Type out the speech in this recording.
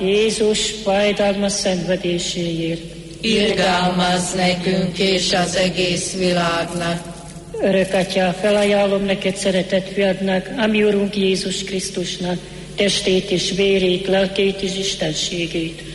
Jézus fájdalmas szenvedéséért. Irgalmazz nekünk és az egész világnak. Örök Atyám, felajánlom neked szeretett fiadnak, ami Urunk Jézus Krisztusnak, testét és vérét, lelkét és istenségét,